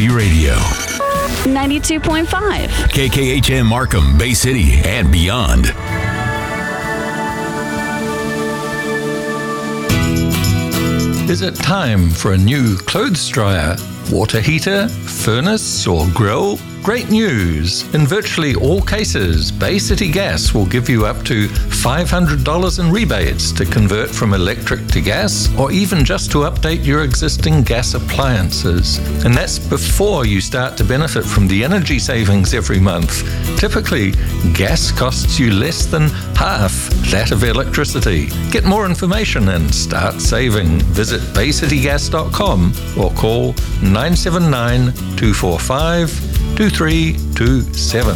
Mississippi Radio. 92.5. KKHM Markham, Bay City, and beyond. Is it time for a new clothes dryer, water heater, furnace, or grill? Great news! In virtually all cases, Bay City Gas will give you up to $500 in rebates to convert from electric to gas, or even just to update your existing gas appliances. And that's before you start to benefit from the energy savings every month. Typically, gas costs you less than half that of electricity. Get more information and start saving. Visit baycitygas.com or call 979-245-2327.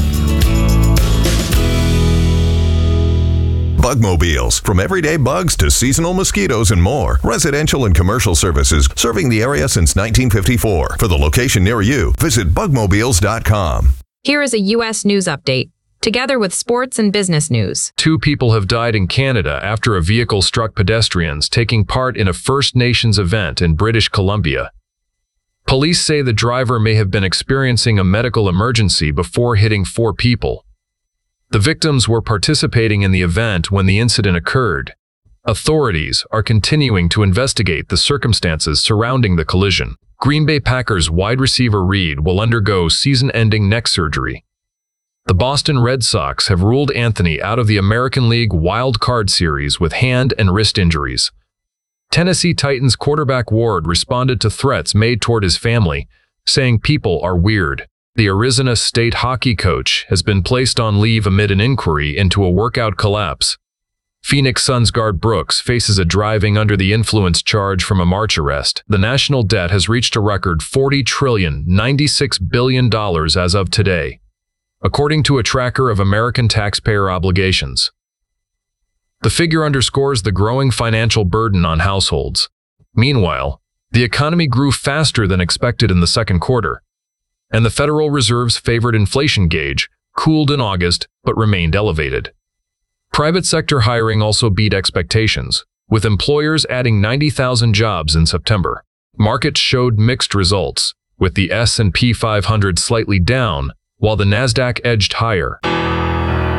Bugmobiles. From everyday bugs to seasonal mosquitoes and more. Residential and commercial services serving the area since 1954. For the location near you, visit bugmobiles.com. Here is a U.S. news update, together with sports and business news. 2 people have died in Canada after a vehicle struck pedestrians taking part in a First Nations event in British Columbia. Police say the driver may have been experiencing a medical emergency before hitting 4 people. The victims were participating in the event when the incident occurred. Authorities are continuing to investigate the circumstances surrounding the collision. Green Bay Packers wide receiver Reed will undergo season-ending neck surgery. The Boston Red Sox have ruled Anthony out of the American League Wild Card Series with hand and wrist injuries. Tennessee Titans quarterback Ward responded to threats made toward his family, saying people are weird. The Arizona State hockey coach has been placed on leave amid an inquiry into a workout collapse. Phoenix Suns guard Brooks faces a driving under the influence charge from a March arrest. The national debt has reached a record $40.096 billion as of today, according to a tracker of American taxpayer obligations. The figure underscores the growing financial burden on households. Meanwhile, the economy grew faster than expected in the second quarter, and the Federal Reserve's favored inflation gauge cooled in August but remained elevated. Private sector hiring also beat expectations, with employers adding 90,000 jobs in September. Markets showed mixed results, with the S&P 500 slightly down, while the Nasdaq edged higher.